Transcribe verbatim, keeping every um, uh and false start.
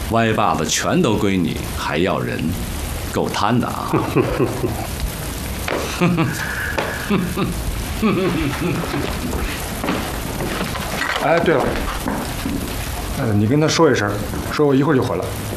歪把子全都归你，还要人，够贪的啊！ 哎，对了，呃，你跟他说一声，说我一会儿就回来。